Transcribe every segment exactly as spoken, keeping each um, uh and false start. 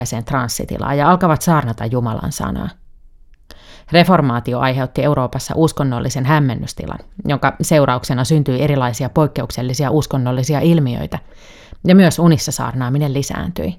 transsitilaan ja alkavat saarnata Jumalan sanaa. Reformaatio aiheutti Euroopassa uskonnollisen hämmennystilan, jonka seurauksena syntyi erilaisia poikkeuksellisia uskonnollisia ilmiöitä, ja myös unissa saarnaaminen lisääntyi.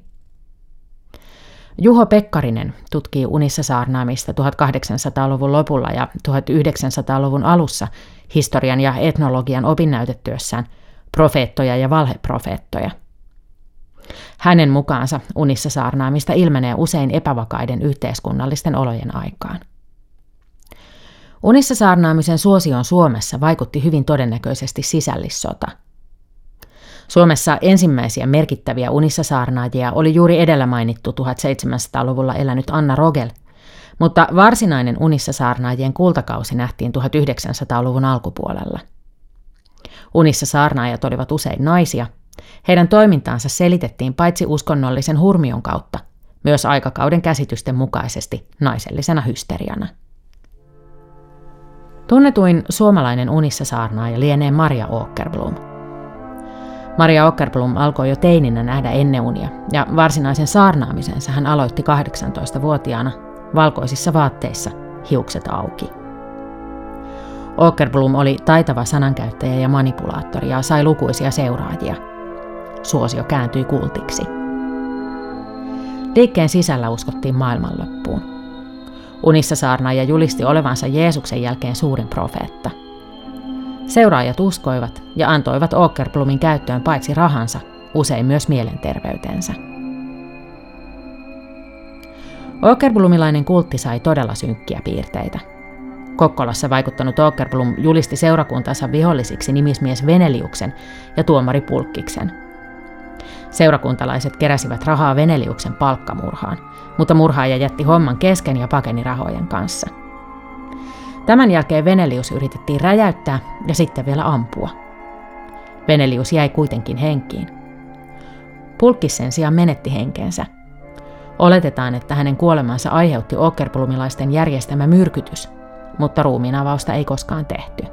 Juho Pekkarinen tutkii unissa saarnaamista tuhatkahdeksansataaluvun lopulla ja tuhatyhdeksänsataaluvun alussa historian ja etnologian opinnäytetyössään Profeettoja ja valheprofeettoja. Hänen mukaansa unissa saarnaamista ilmenee usein epävakaiden yhteiskunnallisten olojen aikaan. Unissa saarnaamisen suosioon Suomessa vaikutti hyvin todennäköisesti sisällissota. Suomessa ensimmäisiä merkittäviä unissa saarnaajia oli juuri edellä mainittu tuhatseitsemänsataaluvulla elänyt Anna Rogel, mutta varsinainen unissa saarnaajien kultakausi nähtiin tuhatyhdeksänsataaluvun alkupuolella. Unissa saarnaajat olivat usein naisia. Heidän toimintaansa selitettiin paitsi uskonnollisen hurmion kautta, myös aikakauden käsitysten mukaisesti naisellisena hysteriana. Tunnetuin suomalainen unissa saarnaaja lienee Maria Åkerblom. Maria Åkerblom alkoi jo teininä nähdä enneunia, ja varsinaisen saarnaamisensa hän aloitti kahdeksantoistavuotiaana valkoisissa vaatteissa, hiukset auki. Åkerblom oli taitava sanankäyttäjä ja manipulaattori ja sai lukuisia seuraajia. Suosio kääntyi kultiksi. Liikkeen sisällä uskottiin maailmanloppuun. Unissa saarnaaja julisti olevansa Jeesuksen jälkeen suurin profeetta. Seuraajat uskoivat ja antoivat Åkerblomin käyttöön paitsi rahansa, usein myös mielenterveytensä. Åkerblomilainen kultti sai todella synkkiä piirteitä. Kokkolassa vaikuttanut Åkerblom julisti seurakuntansa vihollisiksi nimismies Veneliuksen ja tuomari Pulkkiksen. Seurakuntalaiset keräsivät rahaa Veneliuksen palkkamurhaan, mutta murhaaja jätti homman kesken ja pakeni rahojen kanssa. Tämän jälkeen Venelius yritettiin räjäyttää ja sitten vielä ampua. Venelius jäi kuitenkin henkiin. Pulkkis sen sijaan menetti henkensä. Oletetaan, että hänen kuolemansa aiheutti åkerblomilaisten järjestämä myrkytys, mutta ruumiinavausta ei koskaan tehty.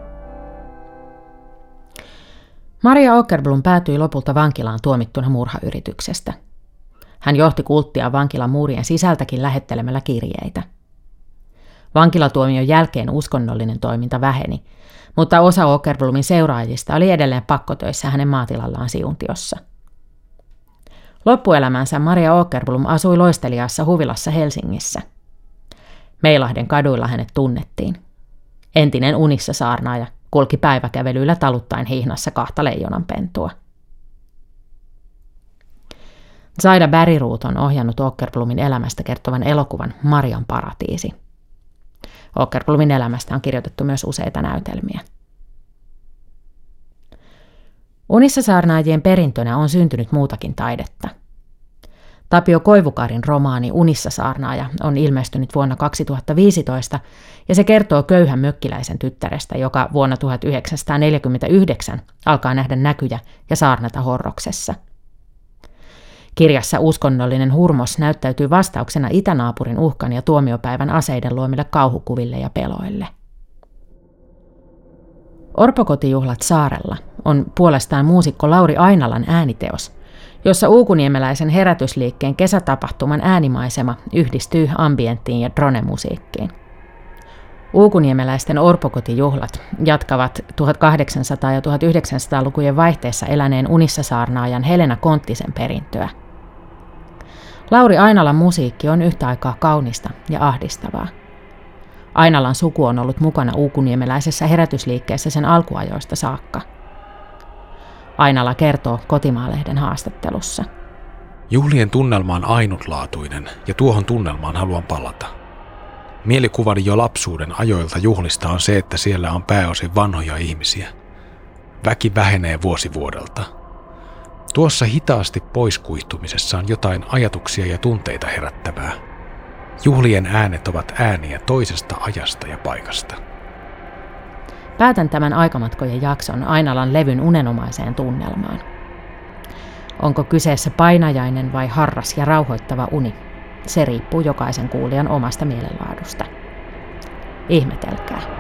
Maria Åkerblom päätyi lopulta vankilaan tuomittuna murhayrityksestä. Hän johti kulttia vankilan muurien sisältäkin lähettelemällä kirjeitä. Vankilatuomion jälkeen uskonnollinen toiminta väheni, mutta osa Åkerblomin seuraajista oli edelleen pakkotöissä hänen maatilallaan Siuntiossa. Loppuelämänsä Maria Åkerblom asui loisteliaassa huvilassa Helsingissä. Meilahden kaduilla hänet tunnettiin. Entinen unissa saarnaaja kulki päiväkävelyillä taluttaen hihnassa kahta leijonanpentua. Zaida Bergroth on ohjannut Åkerblomin elämästä kertovan elokuvan Marian paratiisi. Åkerblomin elämästä on kirjoitettu myös useita näytelmiä. Unissa saarnaajien perintönä on syntynyt muutakin taidetta. Tapio Koivukarin romaani Unissa saarnaaja on ilmestynyt vuonna kaksituhattaviisitoista ja se kertoo köyhän mökkiläisen tyttärestä, joka vuonna tuhatyhdeksänsataaneljäkymmentäyhdeksän alkaa nähdä näkyjä ja saarnata horroksessa. Kirjassa uskonnollinen hurmos näyttäytyy vastauksena itänaapurin uhkan ja tuomiopäivän aseiden luomille kauhukuville ja peloille. Orpokotijuhlat saarella on puolestaan muusikko Lauri Ainalan ääniteos, jossa uukuniemeläisen herätysliikkeen kesätapahtuman äänimaisema yhdistyy ambienttiin ja dronemusiikkiin. Uukuniemeläisten orpokotijuhlat jatkavat tuhatkahdeksansataa- ja tuhatyhdeksänsataalukujen vaihteessa eläneen unissa saarnaajan Helena Konttisen perintöä. Lauri Ainalan musiikki on yhtä aikaa kaunista ja ahdistavaa. Ainalan suku on ollut mukana uukuniemeläisessä herätysliikkeessä sen alkuajoista saakka. Ainala kertoo Kotimaa-lehden haastattelussa. Juhlien tunnelma on ainutlaatuinen ja tuohon tunnelmaan haluan palata. Mielikuvani jo lapsuuden ajoilta juhlista on se, että siellä on pääosin vanhoja ihmisiä. Väki vähenee vuosi vuodelta. Tuossa hitaasti poiskuihtumisessa on jotain ajatuksia ja tunteita herättävää. Juhlien äänet ovat ääniä toisesta ajasta ja paikasta. Päätän tämän aikamatkojen jakson Ainalan levyn unenomaiseen tunnelmaan. Onko kyseessä painajainen vai harras ja rauhoittava uni? Se riippuu jokaisen kuulijan omasta mielenlaadusta. Ihmetelkää.